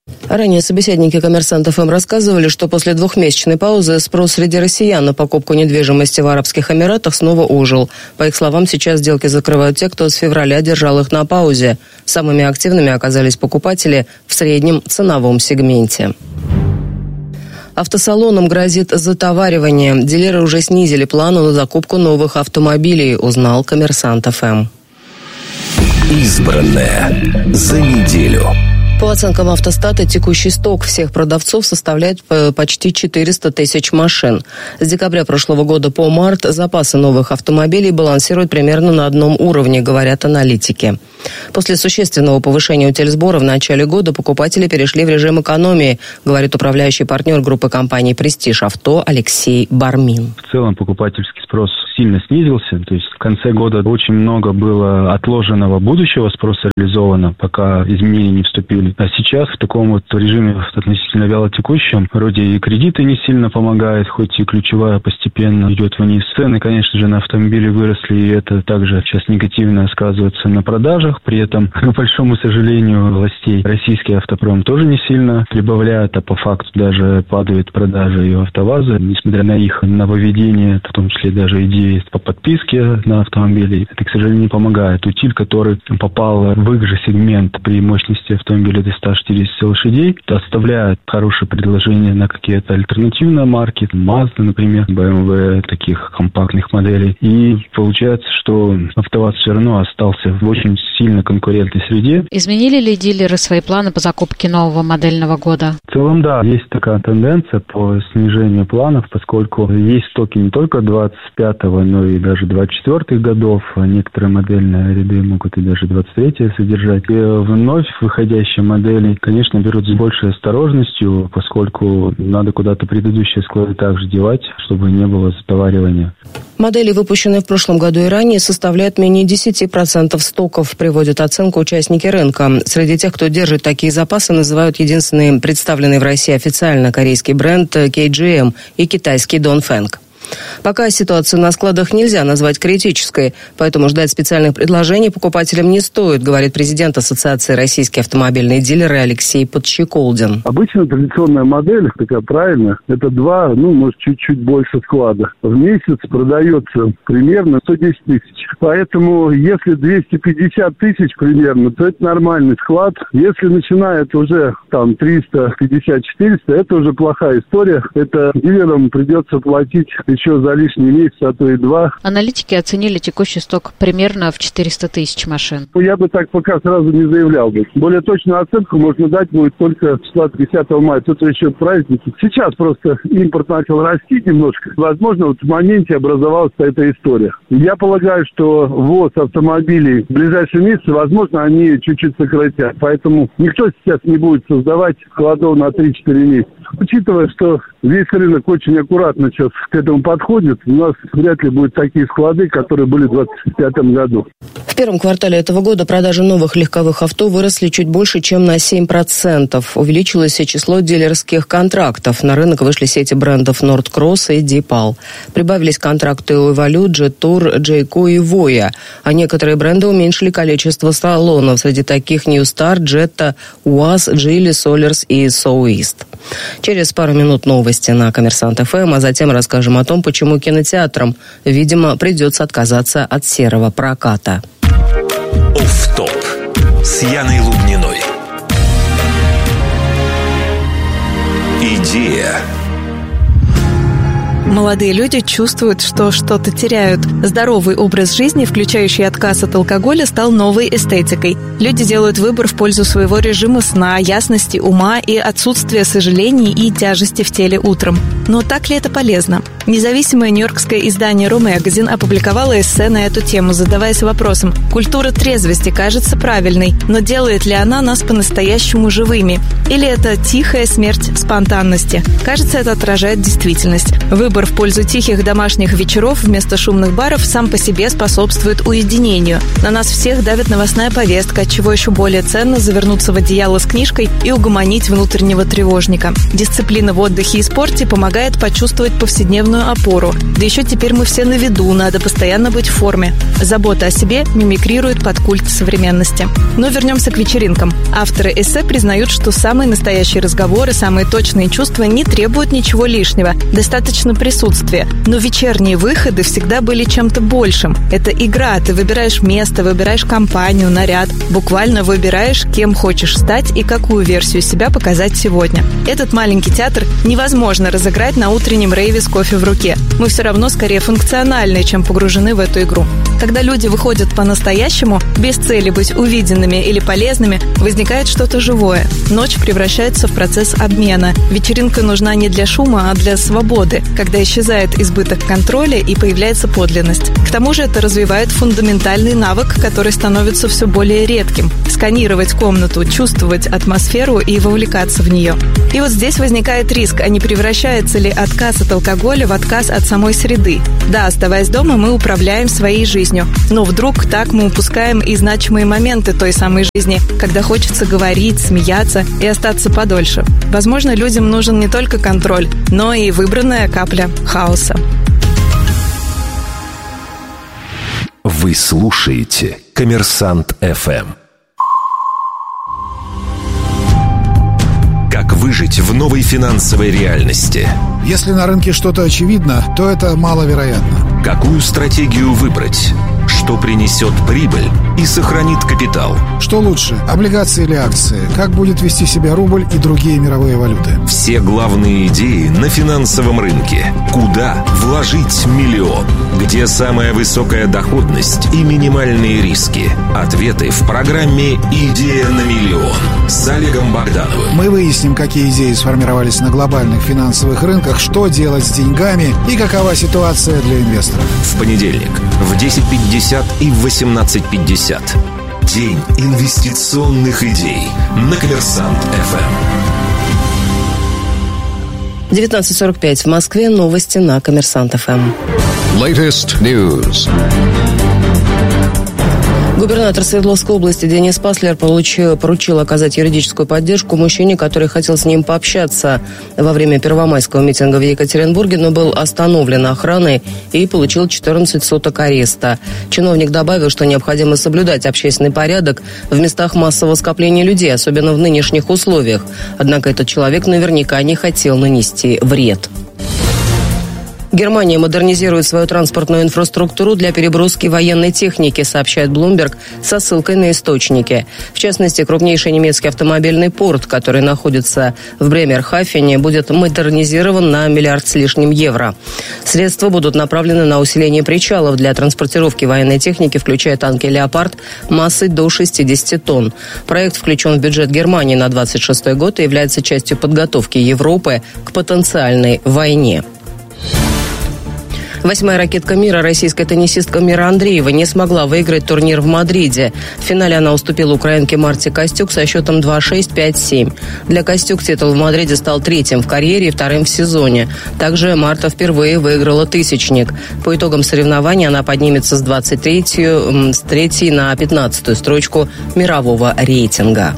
Ранее собеседники «Коммерсант ФМ» рассказывали, что после двухмесячной паузы спрос среди россиян на покупку недвижимости в Арабских Эмиратах снова ожил. По их словам, сейчас сделки закрывают те, кто с февраля держал их на паузе. Самыми активными оказались покупатели в среднем ценовом сегменте. Автосалонам грозит затоваривание. Дилеры уже снизили планы на закупку новых автомобилей, узнал «Коммерсант ФМ». Избранное за неделю. По оценкам «Автостата», текущий сток всех продавцов составляет почти 400 тысяч машин. С декабря прошлого года по март запасы новых автомобилей балансируют примерно на одном уровне, говорят аналитики. После существенного повышения утильсбора в начале года покупатели перешли в режим экономии, говорит управляющий партнер группы компаний «Престиж Авто» Алексей Бармин. В целом покупательский спрос сильно снизился, то есть в конце года очень много было отложенного будущего спроса реализовано, пока изменения не вступили. А сейчас в таком вот режиме относительно вялотекущем, вроде и кредиты не сильно помогают, хоть и ключевая постепенно идет вниз. Цены, конечно же, на автомобили выросли, и это также сейчас негативно сказывается на продажах. При этом, к большому сожалению, властей российский автопром тоже не сильно прибавляет, а по факту даже падают продажи и АвтоВАЗа, несмотря на их нововведение, в том числе даже идеи по подписке на автомобили. Это, к сожалению, не помогает. Утиль, который попал в их же сегмент при мощности автомобиля до 140 лошадей, оставляет хорошее предложение на какие-то альтернативные марки, Mazda, например, BMW, таких компактных моделей. И получается, что АвтоВАЗ все равно остался в очень сильно конкурентной среде. Изменили ли дилеры свои планы по закупке нового модельного года? В целом, да, есть такая тенденция по снижению планов, поскольку есть стоки не только 25-го, но и даже 24-х годов. Некоторые модельные ряды могут и даже 23-е содержать. И вновь выходящие модели, конечно, берут с большей осторожностью, поскольку надо куда-то предыдущие склады также девать, чтобы не было затоваривания. Модели, выпущенные в прошлом году и ранее, составляют менее 10% стоков, приводят оценку участники рынка. Среди тех, кто держит такие запасы, называют единственный представленный в России официально корейский бренд KGM и китайский Dongfeng. Пока ситуацию на складах нельзя назвать критической, поэтому ждать специальных предложений покупателям не стоит, говорит президент Ассоциации российские автомобильные дилеры Алексей Подщеколдин. Обычно традиционная модель, такая правильная, это 2, может чуть-чуть больше склада. В месяц продается примерно 110 тысяч. Поэтому если 250 тысяч примерно, то это нормальный склад. Если начинает уже 350-400, это уже плохая история. Это дилерам придется платить еще за лишний месяц, а то и 2. Аналитики оценили текущий сток примерно в 400 тысяч машин. Я бы так пока сразу не заявлял бы. Более точную оценку можно дать будет только числа 10 мая. Тут еще праздники. Сейчас просто импорт начал расти немножко. Возможно, в моменте образовалась эта история. Я полагаю, что ввоз автомобилей в ближайшие месяцы, возможно, они чуть-чуть сократят. Поэтому никто сейчас не будет создавать складов на 3-4 месяца. Учитывая, что весь рынок очень аккуратно сейчас к этому подходит, у нас вряд ли будут такие склады, которые были в 2025 году. В первом квартале этого года продажи новых легковых авто выросли чуть больше, чем на 7%. Увеличилось и число дилерских контрактов. На рынок вышли сети брендов Nord Cross и Deepal. Прибавились контракты у Evolute, Jetour, Jayco и Voya. А некоторые бренды уменьшили количество салонов. Среди таких New Star, Jetta, УАЗ, Geely, Solers и Southeast. Через пару минут новости на «Коммерсант ФМ», а затем расскажем о том, почему кинотеатрам, видимо, придется отказаться от серого проката. Офф-топ с Яной Лубниной. Идея. Молодые люди чувствуют, что что-то теряют. Здоровый образ жизни, включающий отказ от алкоголя, стал новой эстетикой. Люди делают выбор в пользу своего режима сна, ясности ума и отсутствия сожалений и тяжести в теле утром. Но так ли это полезно? Независимое нью-йоркское издание Ро Magazine опубликовало эссе на эту тему, задаваясь вопросом: культура трезвости кажется правильной, но делает ли она нас по-настоящему живыми? Или это тихая смерть спонтанности? Кажется, это отражает действительность. Выбор в пользу тихих домашних вечеров вместо шумных баров сам по себе способствует уединению. На нас всех давит новостная повестка, отчего еще более ценно завернуться в одеяло с книжкой и угомонить внутреннего тревожника. Дисциплина в отдыхе и спорте помогает помогает почувствовать повседневную опору. Да еще теперь мы все на виду, надо постоянно быть в форме. Забота о себе мимикрирует под культ современности. Но вернемся к вечеринкам. Авторы эссе признают, что самые настоящие разговоры, самые точные чувства не требуют ничего лишнего. Достаточно присутствия. Но вечерние выходы всегда были чем-то большим. Это игра. Ты выбираешь место, выбираешь компанию, наряд. Буквально выбираешь, кем хочешь стать и какую версию себя показать сегодня. Этот маленький театр невозможно разыграть на утреннем рейве с кофе в руке. Мы все равно скорее функциональны, чем погружены в эту игру. Когда люди выходят по-настоящему, без цели быть увиденными или полезными, возникает что-то живое. Ночь превращается в процесс обмена. Вечеринка нужна не для шума, а для свободы, когда исчезает избыток контроля и появляется подлинность. К тому же это развивает фундаментальный навык, который становится все более редким. Сканировать комнату, чувствовать атмосферу и вовлекаться в нее. И вот здесь возникает риск, а не превращается ли отказ от алкоголя в отказ от самой среды. Да, оставаясь дома, мы управляем своей жизнью. Но вдруг так мы упускаем и значимые моменты той самой жизни, когда хочется говорить, смеяться и остаться подольше. Возможно, людям нужен не только контроль, но и выбранная капля хаоса. Вы слушаете «Коммерсант ФМ». Как выжить в новой финансовой реальности? Если на рынке что-то очевидно, то это маловероятно. Какую стратегию выбрать? Что принесет прибыль и сохранит капитал? Что лучше, облигации или акции? Как будет вести себя рубль и другие мировые валюты? Все главные идеи на финансовом рынке. Куда вложить миллион? Где самая высокая доходность и минимальные риски? Ответы в программе «Идея на миллион» с Олегом Богдановым. Мы выясним, какие идеи сформировались на глобальных финансовых рынках, что делать с деньгами и какова ситуация для инвесторов. В понедельник в 10:50 и в 18:50. День инвестиционных идей на «Коммерсант ФМ». 19:45 в Москве. Новости на «Коммерсант ФМ». Latest news. Губернатор Свердловской области Денис Паслер поручил оказать юридическую поддержку мужчине, который хотел с ним пообщаться во время первомайского митинга в Екатеринбурге, но был остановлен охраной и получил 14 суток ареста. Чиновник добавил, что необходимо соблюдать общественный порядок в местах массового скопления людей, особенно в нынешних условиях. Однако этот человек наверняка не хотел нанести вред. Германия модернизирует свою транспортную инфраструктуру для переброски военной техники, сообщает Bloomberg со ссылкой на источники. В частности, крупнейший немецкий автомобильный порт, который находится в Бремерхафене, будет модернизирован на 1 миллиард с лишним евро. Средства будут направлены на усиление причалов для транспортировки военной техники, включая танки «Леопард» массой до 60 тонн. Проект включен в бюджет Германии на 2026 год и является частью подготовки Европы к потенциальной войне. 8-я ракетка мира, российская теннисистка Мира Андреева, не смогла выиграть турнир в Мадриде. В финале она уступила украинке Марте Костюк со счетом 2-6, 5-7. Для Костюк титул в Мадриде стал 3-м в карьере и 2-м в сезоне. Также Марта впервые выиграла тысячник. По итогам соревнований она поднимется с 3-й на 15-ю строчку мирового рейтинга.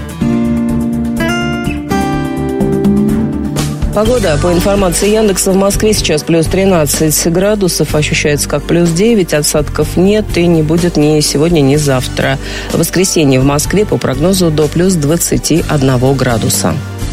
Погода. По информации Яндекса, в Москве сейчас плюс 13 градусов, ощущается как плюс 9, осадков нет и не будет ни сегодня, ни завтра. В воскресенье в Москве по прогнозу до плюс 21 градуса.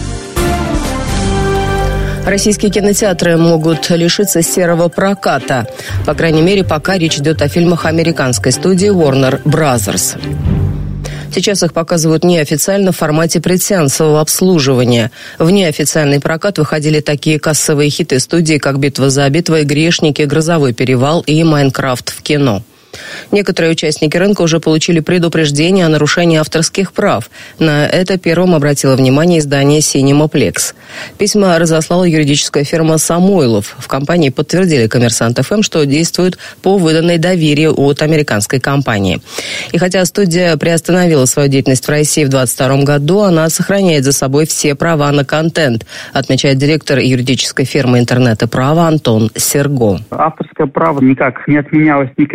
Российские кинотеатры могут лишиться серого проката. По крайней мере, пока речь идет о фильмах американской студии Warner Brothers. Сейчас их показывают неофициально в формате предсеансового обслуживания. В неофициальный прокат выходили такие кассовые хиты студии, как «Битва за битвой», «Грешники», «Грозовой перевал» и «Майнкрафт в кино». Некоторые участники рынка уже получили предупреждение о нарушении авторских прав. На это первым обратило внимание издание «Синемаплекс». Письма разослала юридическая фирма «Самойлов». В компании подтвердили «Коммерсант ФМ», что действуют по выданной доверию от американской компании. И хотя студия приостановила свою деятельность в России в 2022 году, она сохраняет за собой все права на контент, отмечает директор юридической фирмы интернета права Антон Серго. Авторское право никак не отменялось, не корректировалось.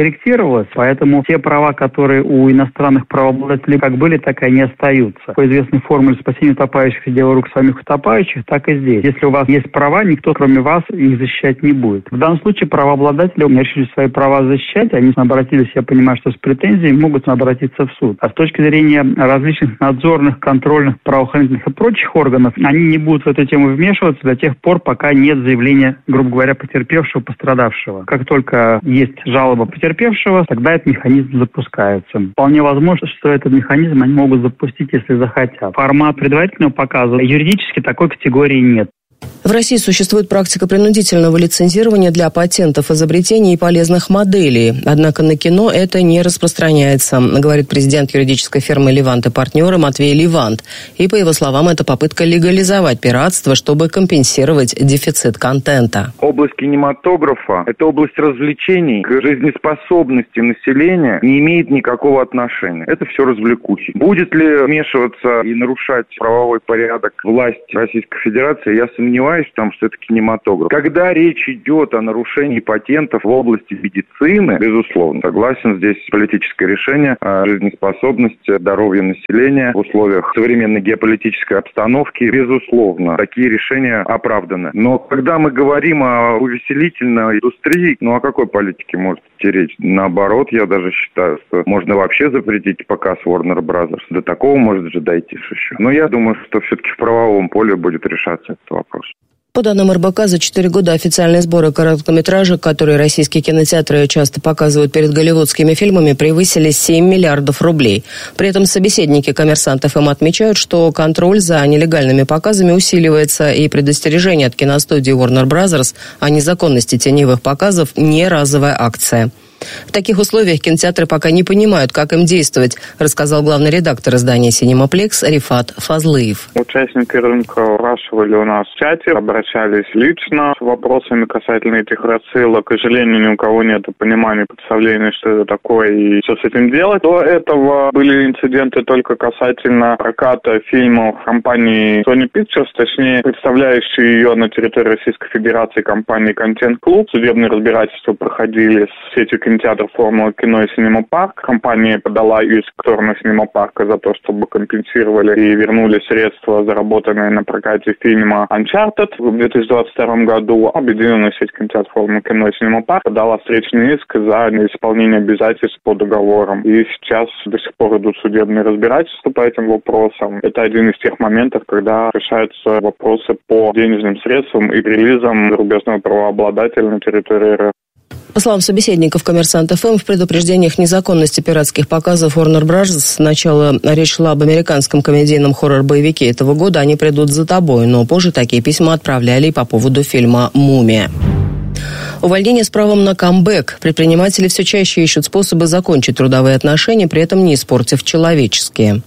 регулировалось, поэтому те права, которые у иностранных правообладателей как были, так и они остаются. По известной формуле спасения утопающих и дело рук самих утопающих, так и здесь. Если у вас есть права, никто, кроме вас, их защищать не будет. В данном случае правообладатели решили свои права защищать, они обратились, я понимаю, что с претензиями могут обратиться в суд. А с точки зрения различных надзорных, контрольных, правоохранительных и прочих органов, они не будут в эту тему вмешиваться до тех пор, пока нет заявления, грубо говоря, потерпевшего, пострадавшего. Как только есть жалоба потерпевшего, тогда этот механизм запускается. Вполне возможно, что этот механизм они могут запустить, если захотят. Формат предварительного показа юридически такой категории нет. В России существует практика принудительного лицензирования для патентов, изобретений и полезных моделей. Однако на кино это не распространяется, говорит президент юридической фирмы «Левант и партнеры» Матвей Левант. И, по его словам, это попытка легализовать пиратство, чтобы компенсировать дефицит контента. Область кинематографа – это область развлечений. К жизнеспособности населения не имеет никакого отношения. Это все развлекухи. Будет ли вмешиваться и нарушать правовой порядок власть Российской Федерации, я сомневаюсь в том, что это кинематограф. Когда речь идет о нарушении патентов в области медицины, безусловно, согласен, здесь политическое решение о жизнеспособности, здоровья населения в условиях современной геополитической обстановки, безусловно, такие решения оправданы. Но когда мы говорим о увеселительной индустрии, о какой политике может идти речь? Наоборот, я даже считаю, что можно вообще запретить показ Warner Brothers. До такого может же дойти еще. Но я думаю, что все-таки в правовом поле будет решаться этот вопрос. По данным РБК, за 4 года официальные сборы короткометражек, которые российские кинотеатры часто показывают перед голливудскими фильмами, превысили 7 миллиардов рублей. При этом собеседники «Коммерсант ФМ» отмечают, что контроль за нелегальными показами усиливается, и предостережение от киностудии Warner Brothers о незаконности теневых показов – не разовая акция. В таких условиях кинотеатры пока не понимают, как им действовать, рассказал главный редактор издания «Синемаплекс» Рифат Фазлыев. Участники рынка спрашивали у нас в чате, обращались лично с вопросами касательно этих рассылок. К сожалению, ни у кого нет понимания, представления, что это такое и что с этим делать. До этого были инциденты только касательно проката фильмов компании Sony Pictures, точнее, представляющей ее на территории Российской Федерации компании «Контент Клуб». Судебные разбирательства проходили с сетью кинотеатров «Формула кино» и «Синемапарк». Компания подала иск в сторону «Синемапарка» за то, чтобы компенсировали и вернули средства, заработанные на прокате фильма «Uncharted» в 2022 году. Объединенная сеть кинотеатров «Формула кино» и «Синемапарк» подала встречный иск за неисполнение обязательств по договорам. И сейчас до сих пор идут судебные разбирательства по этим вопросам. Это один из тех моментов, когда решаются вопросы по денежным средствам и релизам зарубежного правообладателя на территории РФ. По словам собеседников «Коммерсант ФМ», в предупреждениях незаконности пиратских показов Warner Bros. Сначала речь шла об американском комедийном хоррор-боевике этого года «Они придут за тобой», но позже такие письма отправляли и по поводу фильма «Мумия». Увольнение с правом на камбэк. Предприниматели все чаще ищут способы закончить трудовые отношения, при этом не испортив человеческие.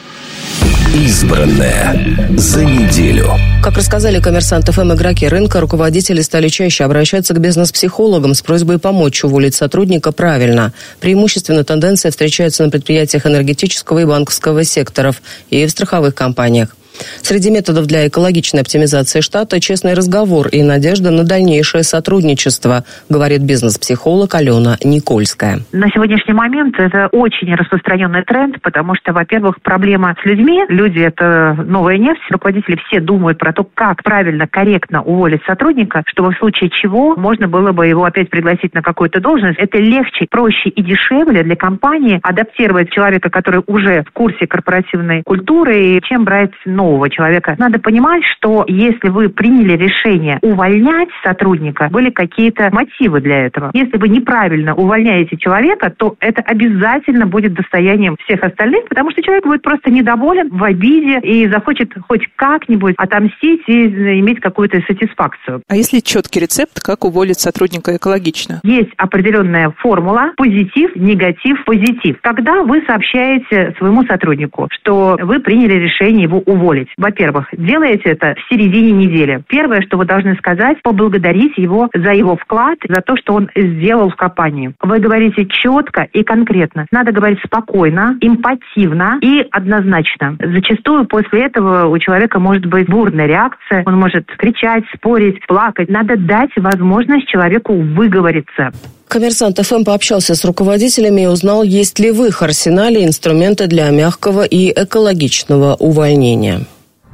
Избранное за неделю. Как рассказали «Коммерсант ФМ» игроки рынка, руководители стали чаще обращаться к бизнес-психологам с просьбой помочь уволить сотрудника правильно. Преимущественно тенденция встречается на предприятиях энергетического и банковского секторов и в страховых компаниях. Среди методов для экологичной оптимизации штата – честный разговор и надежда на дальнейшее сотрудничество, говорит бизнес-психолог Алена Никольская. На сегодняшний момент это очень распространенный тренд, потому что, во-первых, проблема с людьми. Люди – это новая нефть. Руководители все думают про то, как правильно, корректно уволить сотрудника, чтобы в случае чего можно было бы его опять пригласить на какую-то должность. Это легче, проще и дешевле для компании адаптировать человека, который уже в курсе корпоративной культуры, чем брать нового человека. Надо понимать, что если вы приняли решение увольнять сотрудника, были какие-то мотивы для этого. Если вы неправильно увольняете человека, то это обязательно будет достоянием всех остальных, потому что человек будет просто недоволен, в обиде и захочет хоть как-нибудь отомстить и иметь какую-то сатисфакцию. А есть ли четкий рецепт, как уволить сотрудника экологично? Есть определенная формула: позитив, негатив, позитив. Когда вы сообщаете своему сотруднику, что вы приняли решение его уволить. Во-первых, делаете это в середине недели. Первое, что вы должны сказать, поблагодарить его за его вклад, за то, что он сделал в компании. Вы говорите четко и конкретно. Надо говорить спокойно, эмпативно и однозначно. Зачастую после этого у человека может быть бурная реакция. Он может кричать, спорить, плакать. Надо дать возможность человеку выговориться. Коммерсант ФМ пообщался с руководителями и узнал, есть ли в их арсенале инструменты для мягкого и экологичного увольнения.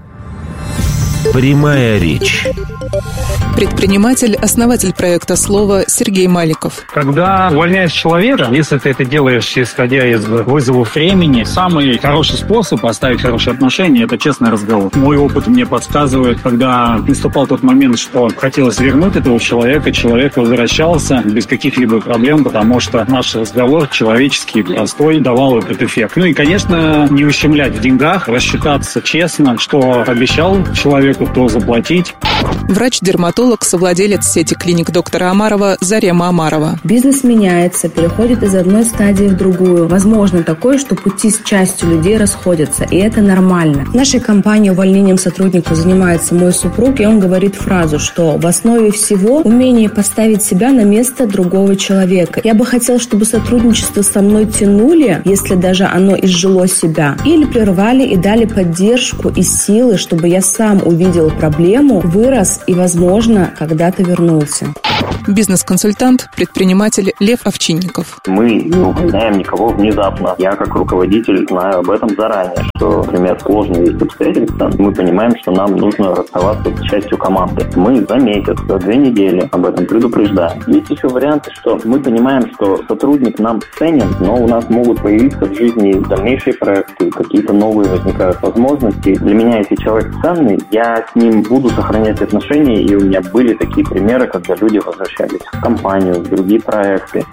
Прямая речь. Предприниматель, основатель проекта «Слово» Сергей Маликов. Когда увольняешь человека, если ты это делаешь исходя из вызовов времени, самый хороший способ оставить хорошие отношения – это честный разговор. Мой опыт мне подсказывает, когда наступал тот момент, что хотелось вернуть этого человека, человек возвращался без каких-либо проблем, потому что наш разговор человеческий, простой, давал этот эффект. Ну и, конечно, не ущемлять в деньгах, рассчитаться честно, что обещал человеку, то заплатить. Врач-дерматолог, совладелец сети клиник доктора Омарова Зарема Омарова. Бизнес меняется, переходит из одной стадии в другую. Возможно такое, что пути с частью людей расходятся, и это нормально. В нашей компании увольнением сотрудника занимается мой супруг, и он говорит фразу, что в основе всего умение поставить себя на место другого человека. Я бы хотел, чтобы сотрудничество со мной тянули, если даже оно изжило себя, или прервали и дали поддержку и силы, чтобы я сам увидел проблему, вырос и, возможно, когда-то вернулся. Бизнес-консультант, предприниматель Лев Овчинников. Мы не увольняем никого внезапно. Я как руководитель знаю об этом заранее, что, например, сложные есть обстоятельства. Мы понимаем, что нам нужно расставаться с частью команды. Мы за месяц, за 2 недели об этом предупреждаем. Есть еще варианты, что мы понимаем, что сотрудник нам ценен, но у нас могут появиться в жизни дальнейшие проекты, какие-то новые возникают возможности. Для меня, если человек ценный, я с ним буду сохранять отношения, и у меня были такие примеры, когда люди возвращались в компанию, в другие проекты.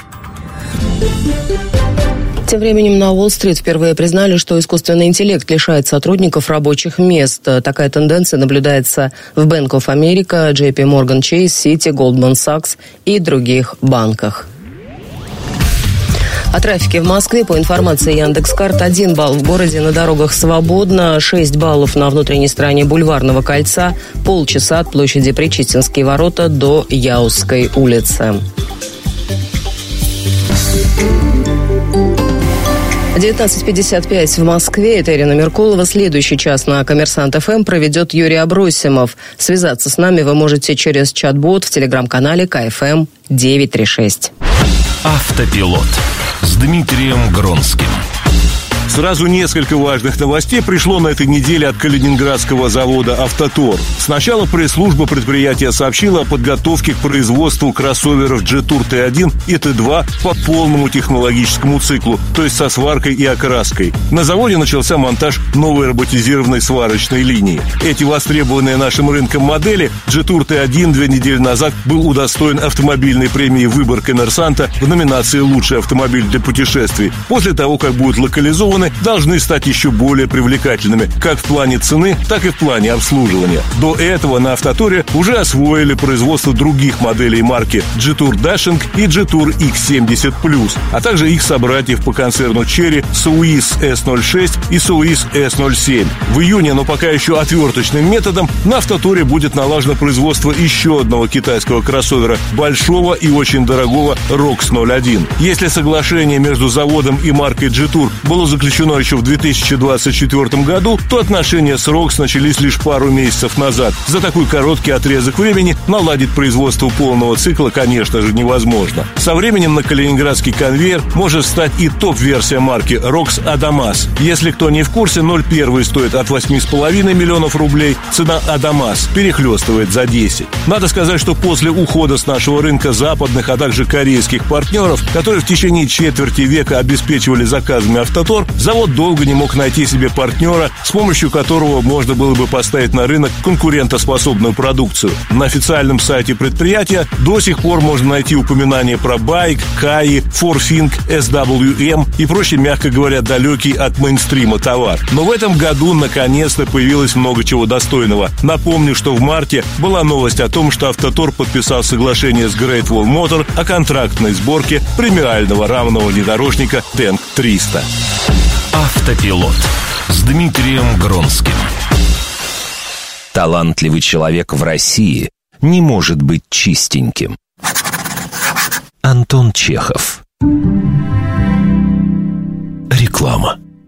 Тем временем на Уолл-стрит впервые признали, что искусственный интеллект лишает сотрудников рабочих мест. Такая тенденция наблюдается в Bank of America, JP Morgan Chase, Citi, Goldman Sachs и других банках. О трафике в Москве по информации Яндекс.Карт 1 балл в городе, на дорогах свободно, 6 баллов на внутренней стороне Бульварного кольца, полчаса от площади Причистинские ворота до Яузской улицы. 19:55 в Москве. Это Ирина Меркулова. Следующий час на Коммерсант ФМ проведет Юрий Абросимов. Связаться с нами вы можете через чат-бот в телеграм-канале КФМ 936. Автопилот с Дмитрием Гронским. Сразу несколько важных новостей пришло на этой неделе от калининградского завода «Автотор». Сначала пресс-служба предприятия сообщила о подготовке к производству кроссоверов Jetour T1 и T2 по полному технологическому циклу, то есть со сваркой и окраской. На заводе начался монтаж новой роботизированной сварочной линии. Эти востребованные нашим рынком модели Jetour T1 2 недели назад был удостоен автомобильной премии «Выбор коммерсанта» в номинации «Лучший автомобиль для путешествий». После того, как будут локализованы, должны стать еще более привлекательными, как в плане цены, так и в плане обслуживания. До этого на «Автоторе» уже освоили производство других моделей марки Jetour Dashing и Jetour X70+, а также их собратьев по концерну Chery Souiz S06 и Souiz S07. В июне, но пока еще отверточным методом, на «Автоторе» будет налажено производство еще одного китайского кроссовера, большого и очень дорогого ROX 01. Если соглашение между заводом и маркой Jetour было заключено еще в 2024 году, то отношения с ROX начались лишь пару месяцев назад. За такой короткий отрезок времени наладить производство полного цикла, конечно же, невозможно. Со временем на калининградский конвейер может встать и топ-версия марки ROX Адамас. Если кто не в курсе, 01 стоит от 8,5 миллионов рублей, цена Адамас перехлестывает за 10. Надо сказать, что после ухода с нашего рынка западных, а также корейских партнеров, которые в течение четверти века обеспечивали заказами «Автотор», завод долго не мог найти себе партнера, с помощью которого можно было бы поставить на рынок конкурентоспособную продукцию. На официальном сайте предприятия до сих пор можно найти упоминания про Байк, Каи, Forfink, SWM и прочие, мягко говоря, далекий от мейнстрима товар. Но в этом году наконец-то появилось много чего достойного. Напомню, что в марте была новость о том, что «Автотор» подписал соглашение с Great Wall Motor о контрактной сборке премиального рамного внедорожника Tank 300. Автопилот с Дмитрием Гронским. Талантливый человек в России не может быть чистеньким. Антон Чехов. Реклама.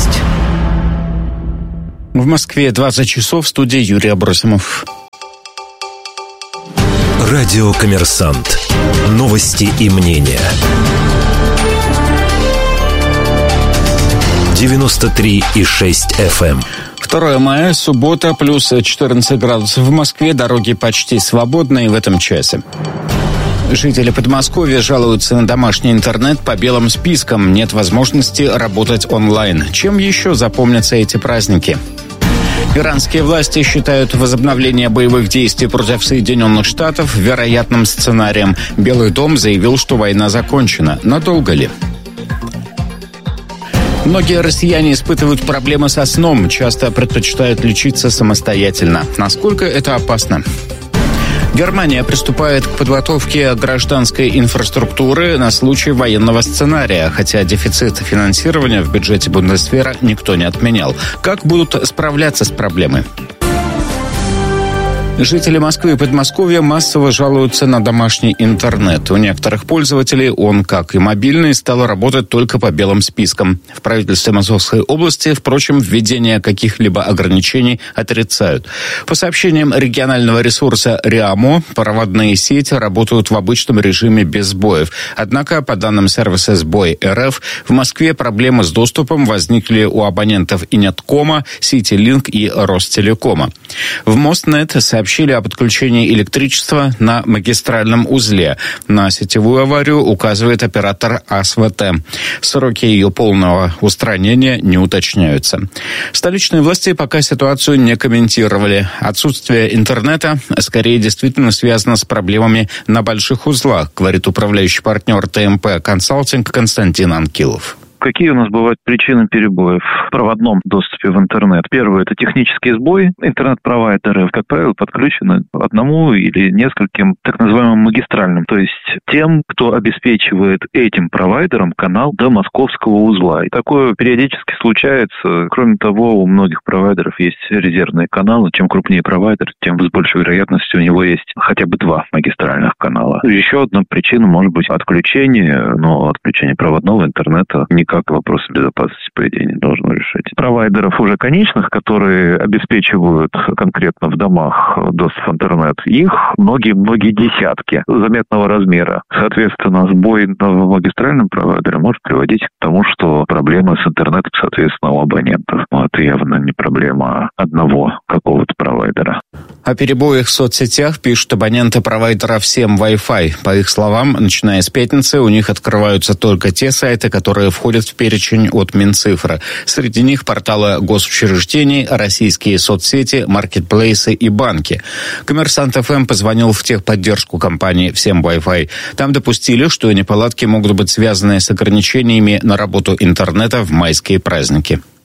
новость. В Москве 20 часов, в студии Юрий Абросимов. Радио «Коммерсант». Новости и мнения. 93,6 FM. 2 мая, суббота, плюс 14 градусов в Москве. Дороги почти свободные в этом часе. Жители Подмосковья жалуются на домашний интернет по белым спискам. Нет возможности работать онлайн. Чем еще запомнятся эти праздники? Иранские власти считают возобновление боевых действий против Соединенных Штатов вероятным сценарием. Белый дом заявил, что война закончена. Надолго ли? Многие россияне испытывают проблемы со сном, часто предпочитают лечиться самостоятельно. Насколько это опасно? Германия приступает к подготовке гражданской инфраструктуры на случай военного сценария, хотя дефицит финансирования в бюджете Бундесвера никто не отменял. Как будут справляться с проблемой? Жители Москвы и Подмосковья массово жалуются на домашний интернет. У некоторых пользователей он, как и мобильный, стал работать только по белым спискам. В правительстве Московской области, впрочем, введение каких-либо ограничений отрицают. По сообщениям регионального ресурса РИАМО, проводные сети работают в обычном режиме без сбоев. Однако, по данным сервиса «Сбой РФ», в Москве проблемы с доступом возникли у абонентов Инеткома, Ситилинк и Ростелекома. В Мостнет сообщили о подключении электричества на магистральном узле. На сетевую аварию указывает оператор АСВТ. Сроки ее полного устранения не уточняются. Столичные власти пока ситуацию не комментировали. Отсутствие интернета скорее действительно связано с проблемами на больших узлах, говорит управляющий партнер ТМП «Консалтинг» Константин Анкилов. Какие у нас бывают причины перебоев в проводном доступе в интернет? Первое – это технический сбой. Интернет-провайдеры, как правило, подключены одному или нескольким так называемым магистральным, то есть тем, кто обеспечивает этим провайдером канал до московского узла. И такое периодически случается. Кроме того, у многих провайдеров есть резервные каналы. Чем крупнее провайдер, тем с большей вероятностью у него есть хотя бы 2 магистральных канала. Еще одна причина может быть отключение, но отключение проводного интернета никак вопрос безопасности поведения должно решать. Провайдеров уже конечных, которые обеспечивают конкретно в домах доступ в интернет, их многие десятки заметного размера. Соответственно, сбой в магистральном провайдере может приводить к тому, что проблемы с интернетом, соответственно, у абонентов. Но это явно не проблема одного какого-то провайдера. О перебоях в соцсетях пишут абоненты провайдера «Всем Wi-Fi». По их словам, начиная с пятницы у них открываются только те сайты, которые входят в перечень от Минцифры. Среди них порталы госучреждений, российские соцсети, маркетплейсы и банки. «Коммерсант ФМ» позвонил в техподдержку компании «Всем Wi-Fi». Там допустили, что неполадки могут быть связаны с ограничениями на работу интернета в майские праздники.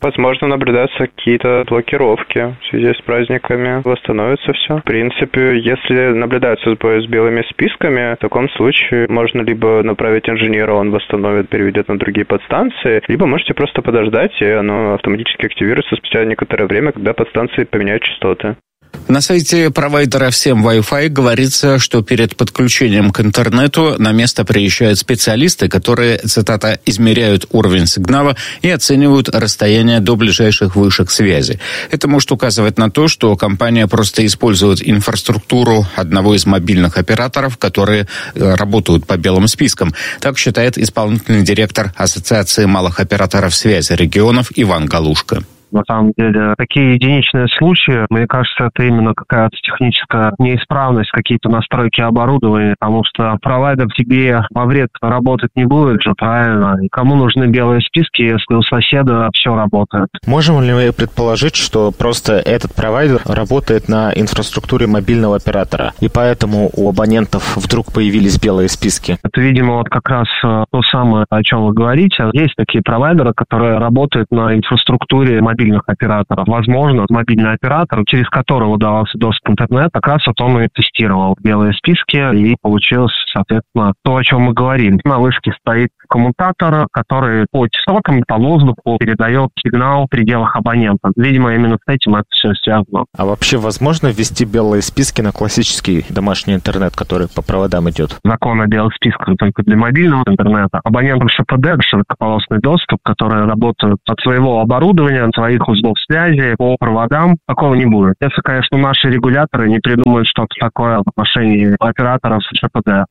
Возможно, наблюдаются какие-то блокировки в связи с праздниками. Восстановится все. В принципе, если наблюдаются сбои с белыми списками, в таком случае можно либо направить инженера, он восстановит, переведет на другие подстанции, либо можете просто подождать, и оно автоматически активируется спустя некоторое время, когда подстанции поменяют частоты. На сайте провайдера «Всем Wi-Fi» говорится, что перед подключением к интернету на место приезжают специалисты, которые, цитата, «измеряют уровень сигнала и оценивают расстояние до ближайших вышек связи». Это может указывать на то, что компания просто использует инфраструктуру одного из мобильных операторов, которые работают по белым спискам. Так считает исполнительный директор Ассоциации малых операторов связи регионов Иван Галушко. На самом деле, такие единичные случаи, мне кажется, это именно какая-то техническая неисправность, какие-то настройки оборудования, потому что провайдер тебе во вред работать не будет же, правильно? И кому нужны белые списки, если у соседа все работает? Можем ли мы предположить, что просто этот провайдер работает на инфраструктуре мобильного оператора, и поэтому у абонентов вдруг появились белые списки? Это, видимо, вот как раз то самое, о чем вы говорите. Есть такие провайдеры, которые работают на инфраструктуре мобильных операторов. Возможно, мобильный оператор, через которого давался доступ к интернету, как раз вот он и тестировал белые списки, и получилось, соответственно, то, о чем мы говорим. На вышке стоит коммутатор, который по частотам, по воздуху передает сигнал в пределах абонента. Видимо, именно с этим это все связано. А вообще возможно ввести белые списки на классический домашний интернет, который по проводам идет? Закон о белых списках только для мобильного интернета. Абонентам ШПД, широкополосный доступ, которые работают от своего оборудования, от своих узлов связи по проводам, такого не будет. Если, конечно, наши регуляторы не придумают что-то такое в отношении операторов ШПД.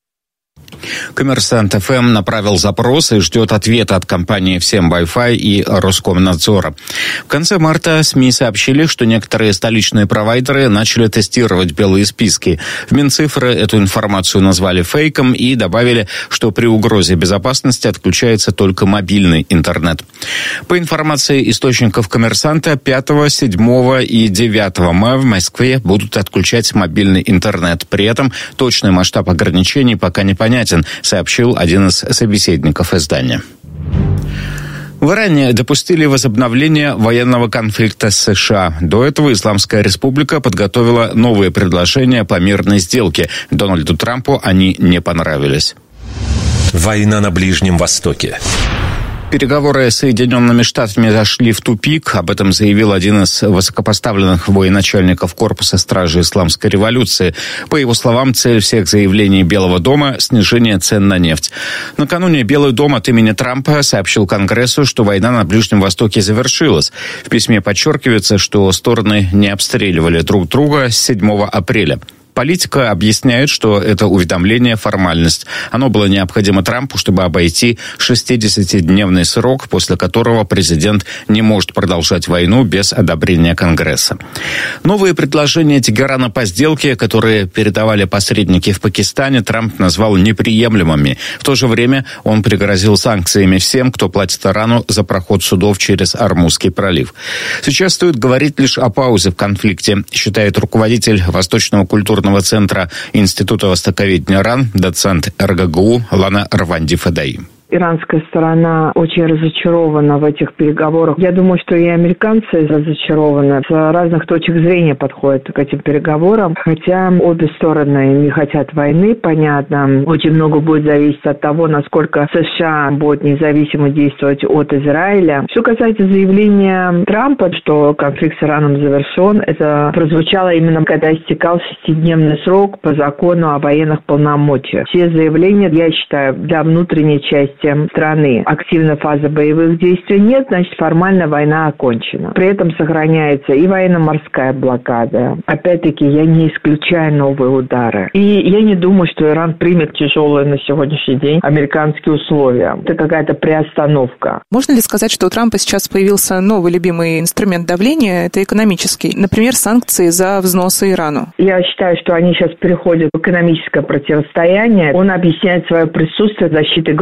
Коммерсант ФМ направил запрос и ждет ответа от компании «Всем Wi-Fi» и Роскомнадзора. В конце марта СМИ сообщили, что некоторые столичные провайдеры начали тестировать белые списки. В Минцифры эту информацию назвали фейком и добавили, что при угрозе безопасности отключается только мобильный интернет. По информации источников «Коммерсанта», 5, 7 и 9 мая в Москве будут отключать мобильный интернет. При этом точный масштаб ограничений пока не понятен, сообщил один из собеседников издания. В Иране допустили возобновление военного конфликта с США. До этого Исламская Республика подготовила новые предложения по мирной сделке. Дональду Трампу они не понравились. Война на Ближнем Востоке. Переговоры с Соединенными Штатами зашли в тупик. Об этом заявил один из высокопоставленных военачальников Корпуса стражи Исламской революции. По его словам, цель всех заявлений Белого дома – снижение цен на нефть. Накануне Белый дом от имени Трампа сообщил Конгрессу, что война на Ближнем Востоке завершилась. В письме подчеркивается, что стороны не обстреливали друг друга с 7 апреля. Политика объясняет, что это уведомление – формальность. Оно было необходимо Трампу, чтобы обойти 60-дневный срок, после которого президент не может продолжать войну без одобрения Конгресса. Новые предложения Тегерана по сделке, которые передавали посредники в Пакистане, Трамп назвал неприемлемыми. В то же время он пригрозил санкциями всем, кто платит Ирану за проход судов через Ормузский пролив. Сейчас стоит говорить лишь о паузе в конфликте, считает руководитель Восточного культурного центра Института востоковедения РАН, доцент РГГУ Лана Рванди-Фадаи. Иранская сторона очень разочарована в этих переговорах. Я думаю, что и американцы разочарованы. С разных точек зрения подходят к этим переговорам. Хотя обе стороны не хотят войны, понятно. Очень много будет зависеть от того, насколько США будет независимо действовать от Израиля. Что касается заявления Трампа, что конфликт с Ираном завершен, это прозвучало именно когда истекал 6-дневный срок по закону о военных полномочиях. Все заявления, я считаю, для внутренней части страны активной фазы боевых действий нет, значит, формально война окончена. При этом сохраняется и военно-морская блокада. Опять-таки, я не исключаю новые удары. И я не думаю, что Иран примет тяжелые на сегодняшний день американские условия. Это какая-то приостановка. Можно ли сказать, что у Трампа сейчас появился новый любимый инструмент давления? Это экономический. Например, санкции за взносы Ирану. Я считаю, что они сейчас переходят в экономическое противостояние. Он объясняет свое присутствие защитой глобальной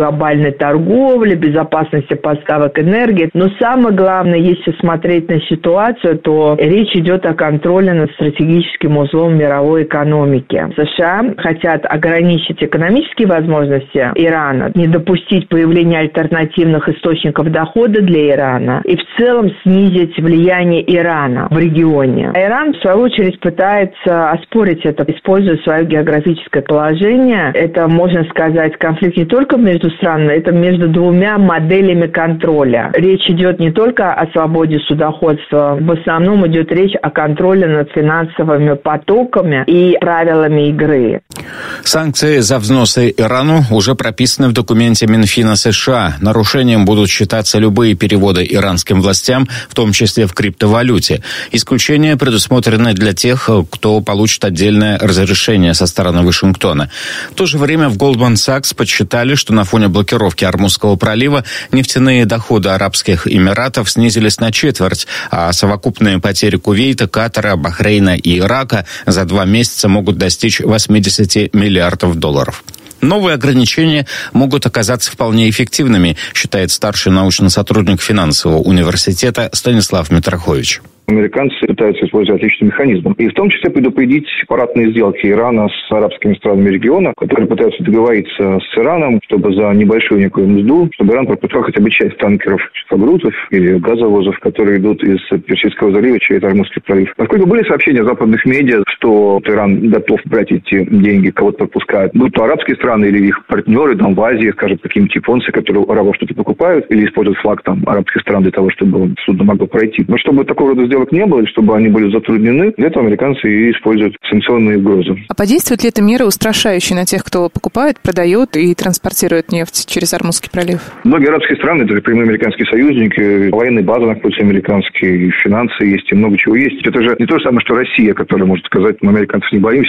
вольной торговли, безопасности поставок энергии. Но самое главное, если смотреть на ситуацию, то речь идет о контроле над стратегическим узлом мировой экономики. США хотят ограничить экономические возможности Ирана, не допустить появления альтернативных источников дохода для Ирана и в целом снизить влияние Ирана в регионе. А Иран, в свою очередь, пытается оспорить это, используя свое географическое положение. Это, можно сказать, конфликт не только между странами, это между двумя моделями контроля. Речь идет не только о свободе судоходства, в основном идет речь о контроле над финансовыми потоками и правилами игры. Санкции за взносы Ирану уже прописаны в документе Минфина США. Нарушением будут считаться любые переводы иранским властям, в том числе в криптовалюте. Исключения предусмотрены для тех, кто получит отдельное разрешение со стороны Вашингтона. В то же время в Goldman Sachs подсчитали, что на фоне блокировки Ормузского пролива нефтяные доходы Арабских Эмиратов снизились на четверть, а совокупные потери Кувейта, Катара, Бахрейна и Ирака за 2 месяца могут достичь 80 миллиардов долларов. Новые ограничения могут оказаться вполне эффективными, считает старший научный сотрудник финансового университета Станислав Митрохович. Американцы пытаются использовать отличный механизм. И в том числе предупредить сепаратные сделки Ирана с арабскими странами региона, которые пытаются договориться с Ираном, чтобы за небольшую некую мзду, чтобы Иран пропускал хотя бы часть танкеров, грузов или газовозов, которые идут из Персидского залива через Ормузский пролив. Поскольку были сообщения западных медиа, что Иран готов брать эти деньги, кого-то пропускают, будь то арабские страны или их партнеры там в Азии, скажем, какие-нибудь японцы, которые у арабов что-то покупают или используют флаг там арабских стран для того, чтобы судно могло пройти. Но чтобы такого рода сделок не было, и чтобы они были затруднены, для этого американцы и используют санкционные угрозы. А подействует ли эта мера устрашающая на тех, кто покупает, продает и транспортирует нефть через Ормузский пролив? Многие арабские страны, это прямые американские союзники, военные базы находятся американские, финансы есть, и много чего есть. Это же не то же самое, что Россия, которая может сказать, мы американцев не боимся,